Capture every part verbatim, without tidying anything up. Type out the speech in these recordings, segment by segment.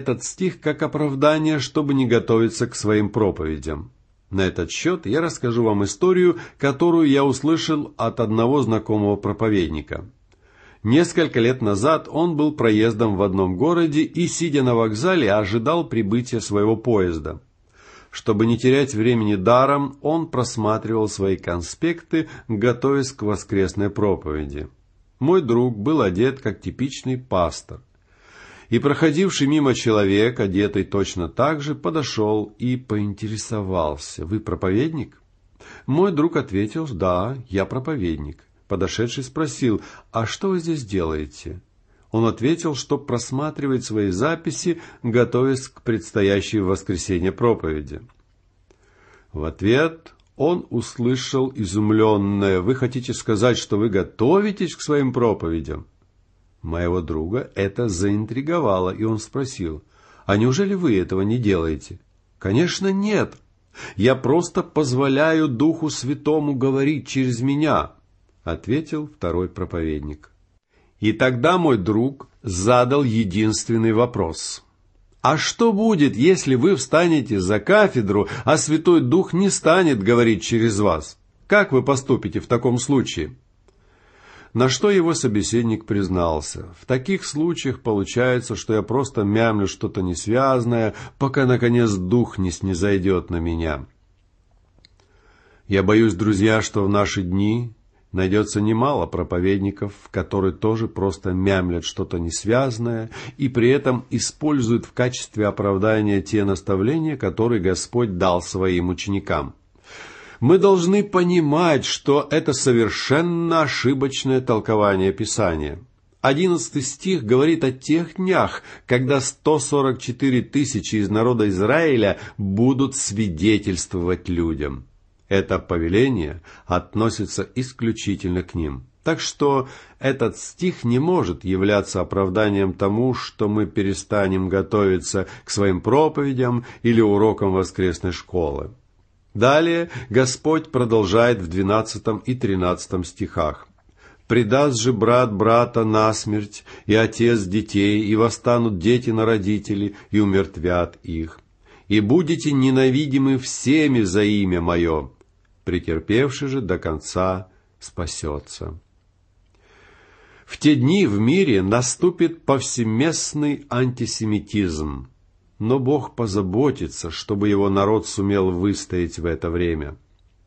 этот стих как оправдание, чтобы не готовиться к своим проповедям. На этот счет я расскажу вам историю, которую я услышал от одного знакомого проповедника. Несколько лет назад он был проездом в одном городе и, сидя на вокзале, ожидал прибытия своего поезда. Чтобы не терять времени даром, он просматривал свои конспекты, готовясь к воскресной проповеди. Мой друг был одет как типичный пастор. И проходивший мимо человек, одетый точно так же, подошел и поинтересовался: «Вы проповедник?» Мой друг ответил: «Да, я проповедник». Подошедший спросил: «А что вы здесь делаете?» Он ответил, что просматривает свои записи, готовясь к предстоящей в воскресенье проповеди. В ответ он услышал изумленное: «Вы хотите сказать, что вы готовитесь к своим проповедям?» Моего друга это заинтриговало, и он спросил: «А неужели вы этого не делаете?» «Конечно, нет. Я просто позволяю Духу Святому говорить через меня», — ответил второй проповедник. И тогда мой друг задал единственный вопрос: «А что будет, если вы встанете за кафедру, а Святой Дух не станет говорить через вас? Как вы поступите в таком случае?» На что его собеседник признался: «В таких случаях получается, что я просто мямлю что-то несвязное, пока, наконец, Дух не снизойдет на меня». Я боюсь, друзья, что в наши дни найдется немало проповедников, которые тоже просто мямлят что-то несвязное и при этом используют в качестве оправдания те наставления, которые Господь дал своим ученикам. Мы должны понимать, что это совершенно ошибочное толкование Писания. Одиннадцатый стих говорит о тех днях, когда сто сорок четыре тысячи из народа Израиля будут свидетельствовать людям. Это повеление относится исключительно к ним. Так что этот стих не может являться оправданием тому, что мы перестанем готовиться к своим проповедям или урокам воскресной школы. Далее Господь продолжает в двенадцатом и тринадцатом стихах. «Предаст же брат брата насмерть, и отец детей, и восстанут дети на родителей, и умертвят их. И будете ненавидимы всеми за имя Мое, претерпевший же до конца спасется». В те дни в мире наступит повсеместный антисемитизм, но Бог позаботится, чтобы Его народ сумел выстоять в это время.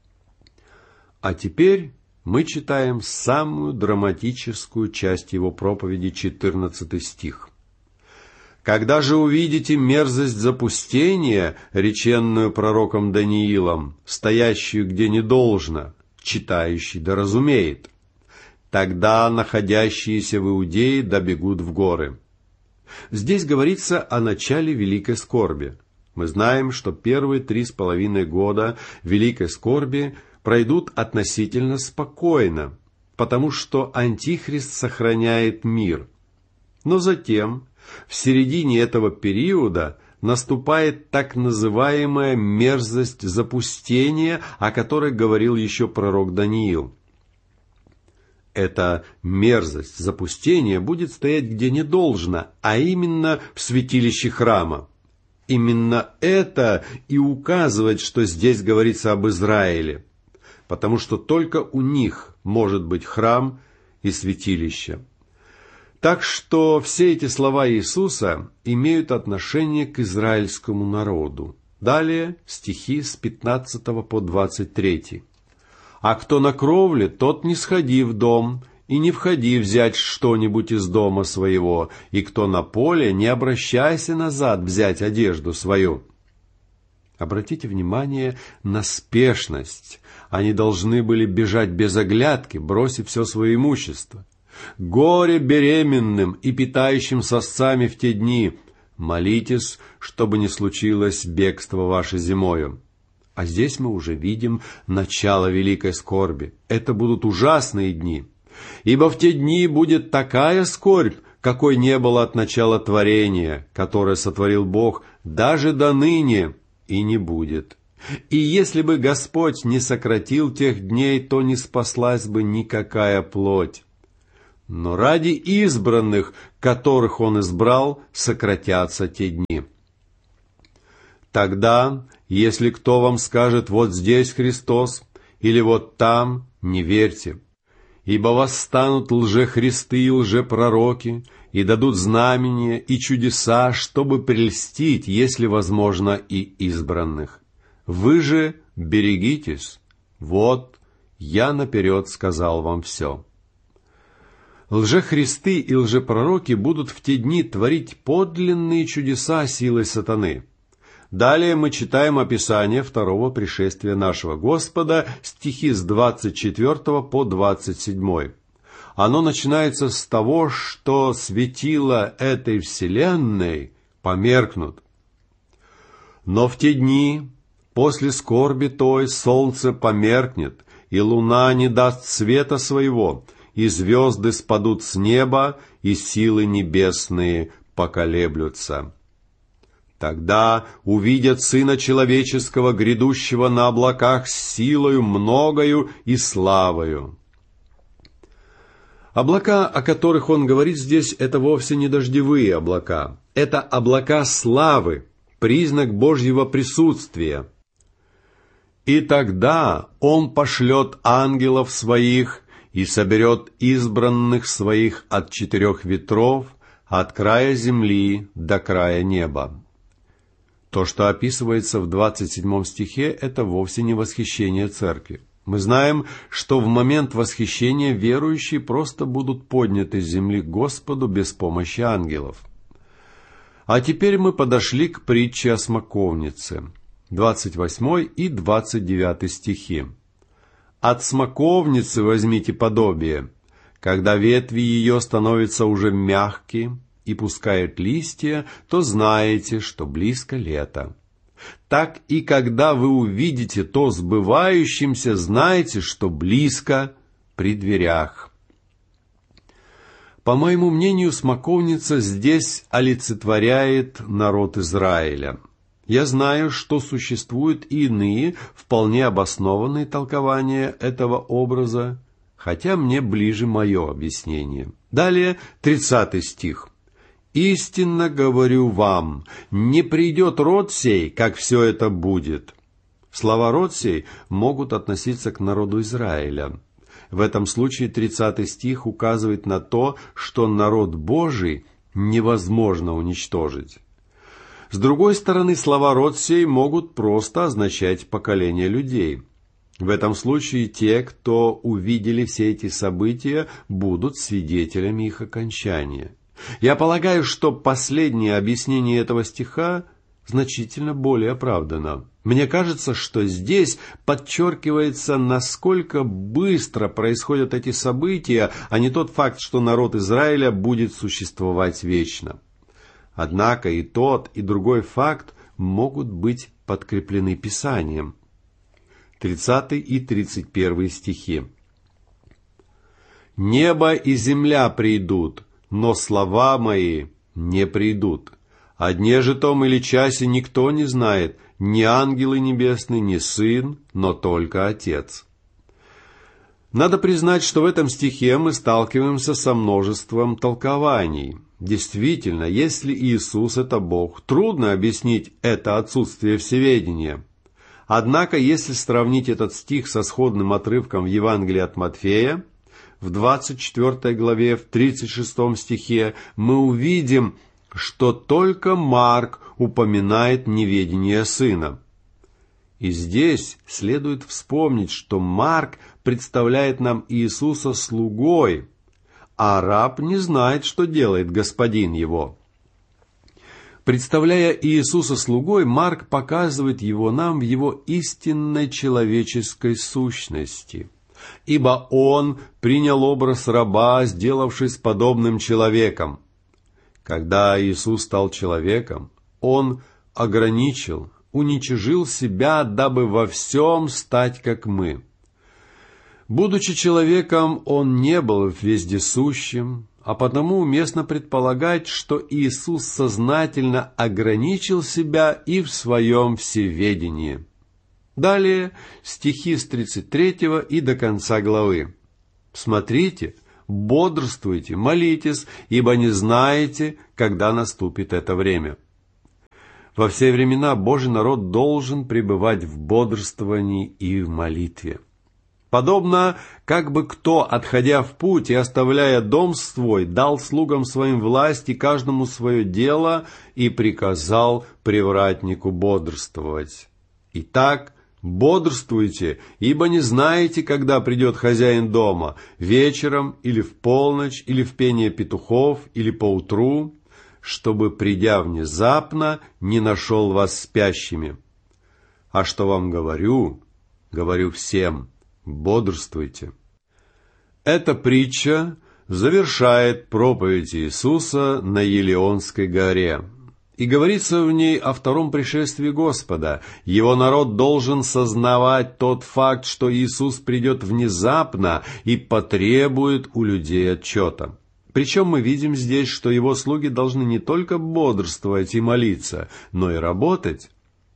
А теперь мы читаем самую драматическую часть Его проповеди, четырнадцатый стих. «Когда же увидите мерзость запустения, реченную пророком Даниилом, стоящую где не должно, читающий да разумеет, тогда находящиеся в Иудее добегут в горы». Здесь говорится о начале Великой Скорби. Мы знаем, что первые три с половиной года Великой Скорби пройдут относительно спокойно, потому что Антихрист сохраняет мир. Но затем, в середине этого периода, наступает так называемая мерзость запустения, о которой говорил еще пророк Даниил. Эта мерзость запустения будет стоять где не должно, а именно в святилище храма. Именно это и указывает, что здесь говорится об Израиле, потому что только у них может быть храм и святилище. Так что все эти слова Иисуса имеют отношение к израильскому народу. Далее стихи с пятнадцатого по двадцать третий. «А кто на кровле, тот не сходи в дом, и не входи взять что-нибудь из дома своего, и кто на поле, не обращайся назад взять одежду свою». Обратите внимание на спешность. Они должны были бежать без оглядки, бросив все свое имущество. «Горе беременным и питающим сосцами в те дни! Молитесь, чтобы не случилось бегство ваше зимою». А здесь мы уже видим начало великой скорби. Это будут ужасные дни. «Ибо в те дни будет такая скорбь, какой не было от начала творения, которое сотворил Бог, даже до ныне, и не будет. И если бы Господь не сократил тех дней, то не спаслась бы никакая плоть. Но ради избранных, которых Он избрал, сократятся те дни. Тогда, если кто вам скажет «вот здесь Христос» или «вот там», не верьте, ибо восстанут лжехристы и лжепророки, и дадут знамения и чудеса, чтобы прельстить, если возможно, и избранных. Вы же берегитесь, вот я наперед сказал вам все. Лжехристы и лжепророки будут в те дни творить подлинные чудеса силой сатаны. Далее мы читаем описание второго пришествия нашего Господа, стихи с двадцать четвёртого по двадцать седьмой. Оно начинается с того, что светила этой вселенной померкнут. Но в те дни, после скорби той, солнце померкнет, и луна не даст света своего, и звезды спадут с неба, и силы небесные поколеблются. Тогда увидят Сына Человеческого, грядущего на облаках с силою многою и славою. Облака, о которых он говорит здесь, это вовсе не дождевые облака. Это облака славы, признак Божьего присутствия. И тогда он пошлет ангелов своих и соберет избранных своих от четырех ветров, от края земли до края неба. То, что описывается в двадцать седьмом стихе, это вовсе не восхищение церкви. Мы знаем, что в момент восхищения верующие просто будут подняты с земли к Господу без помощи ангелов. А теперь мы подошли к притче о смоковнице, двадцать восьмой и двадцать девятый стихи. «От смоковницы возьмите подобие, когда ветви ее становятся уже мягкие и пускают листья, то знаете, что близко лето. Так и когда вы увидите то сбывающимся, знайте, что близко при дверях». По моему мнению, смоковница здесь олицетворяет народ Израиля. Я знаю, что существуют и иные, вполне обоснованные толкования этого образа, хотя мне ближе мое объяснение. Далее, тридцатый стих. «Истинно говорю вам, не придет род сей, как все это будет». Слова «род сей» могут относиться к народу Израиля. В этом случае тридцатый стих указывает на то, что народ Божий невозможно уничтожить. С другой стороны, слова «род сей» могут просто означать поколение людей. В этом случае те, кто увидели все эти события, будут свидетелями их окончания. Я полагаю, что последнее объяснение этого стиха значительно более оправдано. Мне кажется, что здесь подчеркивается, насколько быстро происходят эти события, а не тот факт, что народ Израиля будет существовать вечно. Однако и тот, и другой факт могут быть подкреплены Писанием. тридцатый и тридцать первый стихи. «Небо и земля придут, но слова мои не придут. О дне же том или часе никто не знает, ни ангелы небесные, ни Сын, но только Отец». Надо признать, что в этом стихе мы сталкиваемся со множеством толкований. Действительно, если Иисус – это Бог, трудно объяснить это отсутствие всеведения. Однако, если сравнить этот стих со сходным отрывком в Евангелии от Матфея, в двадцать четвёртой главе, в тридцать шестом стихе, мы увидим, что только Марк упоминает неведение Сына. И здесь следует вспомнить, что Марк представляет нам Иисуса слугой, а раб не знает, что делает господин его. Представляя Иисуса слугой, Марк показывает его нам в его истинной человеческой сущности. Ибо он принял образ раба, сделавшись подобным человеком. Когда Иисус стал человеком, он ограничил, уничижил себя, дабы во всем стать как мы. Будучи человеком, он не был вездесущим, а потому уместно предполагать, что Иисус сознательно ограничил себя и в своем всеведении. Далее стихи с тридцать третьего и до конца главы. «Смотрите, бодрствуйте, молитесь, ибо не знаете, когда наступит это время». Во все времена Божий народ должен пребывать в бодрствовании и в молитве. Подобно, как бы кто, отходя в путь и оставляя дом свой, дал слугам своим власть и каждому свое дело и приказал привратнику бодрствовать. Итак, бодрствуйте, ибо не знаете, когда придет хозяин дома, вечером или в полночь, или в пение петухов, или поутру, чтобы, придя внезапно, не нашел вас спящими. А что вам говорю, говорю всем: бодрствуйте. Эта притча завершает проповедь Иисуса на Елеонской горе. И говорится в ней о втором пришествии Господа. Его народ должен сознавать тот факт, что Иисус придет внезапно и потребует у людей отчета. Причем мы видим здесь, что его слуги должны не только бодрствовать и молиться, но и работать.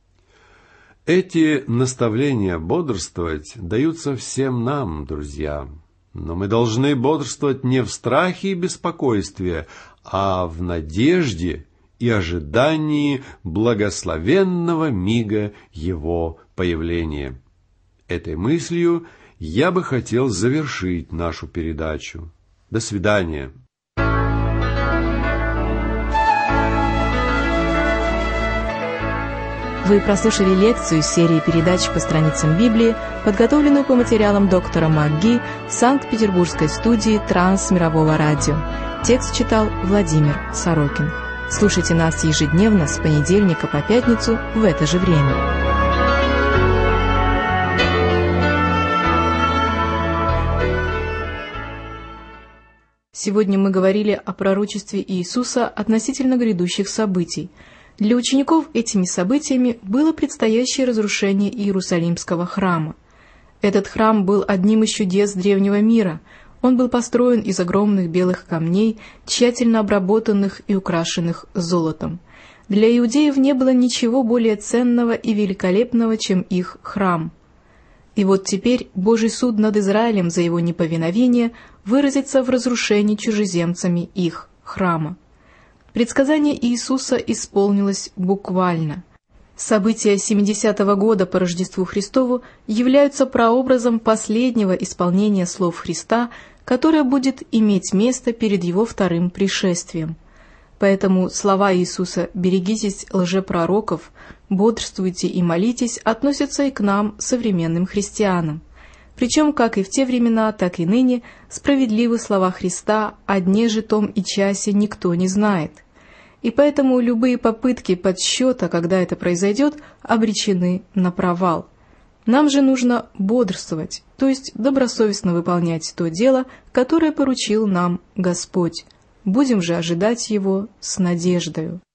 Эти наставления бодрствовать даются всем нам, друзья. Но мы должны бодрствовать не в страхе и беспокойстве, а в надежде и ожидании благословенного мига Его появления. Этой мыслью я бы хотел завершить нашу передачу. До свидания. Вы прослушали лекцию из серии передач по страницам Библии, подготовленную по материалам доктора МакГи в Санкт-Петербургской студии Трансмирового радио. Текст читал Владимир Сорокин. Слушайте нас ежедневно с понедельника по пятницу в это же время. Сегодня мы говорили о пророчестве Иисуса относительно грядущих событий. Для учеников этими событиями было предстоящее разрушение Иерусалимского храма. Этот храм был одним из чудес древнего мира. Он был построен из огромных белых камней, тщательно обработанных и украшенных золотом. Для иудеев не было ничего более ценного и великолепного, чем их храм. И вот теперь Божий суд над Израилем за его неповиновение выразится в разрушении чужеземцами их храма. Предсказание Иисуса исполнилось буквально. События семидесятого года по Рождеству Христову являются прообразом последнего исполнения слов Христа, которое будет иметь место перед Его вторым пришествием. Поэтому слова Иисуса «берегитесь лжепророков», «бодрствуйте и молитесь» относятся и к нам, современным христианам. Причем, как и в те времена, так и ныне, справедливы слова Христа: «О дне же том и часе никто не знает». И поэтому любые попытки подсчета, когда это произойдет, обречены на провал. Нам же нужно бодрствовать, то есть добросовестно выполнять то дело, которое поручил нам Господь. Будем же ожидать Его с надеждою.